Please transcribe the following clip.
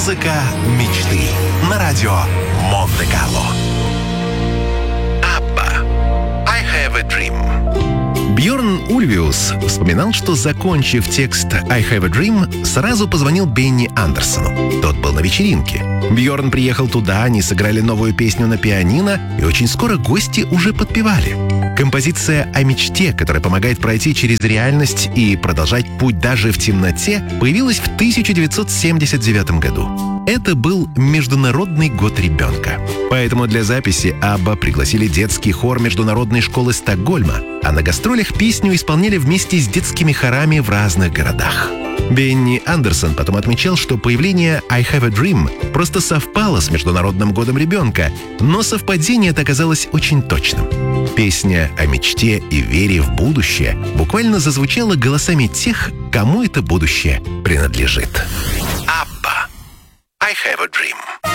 Музыка мечты на радио Монте-Карло. Абба. I have a dream. Бьорн Ульвиус вспоминал, что, закончив текст «I have a dream», сразу позвонил Бенни Андерсону. Тот был на вечеринке. Бьорн приехал туда, они сыграли новую песню на пианино, и очень скоро гости уже подпевали. Композиция о мечте, которая помогает пройти через реальность и продолжать путь даже в темноте, появилась в 1979 году. Это был Международный год ребенка. Поэтому для записи Абба пригласили детский хор Международной школы Стокгольма, а на гастролях песню исполняли вместе с детскими хорами в разных городах. Бенни Андерсон потом отмечал, что появление «I have a dream» просто совпало с Международным годом ребенка, но совпадение это оказалось очень точным. Песня о мечте и вере в будущее буквально зазвучала голосами тех, кому это будущее принадлежит. Абба. I have a dream.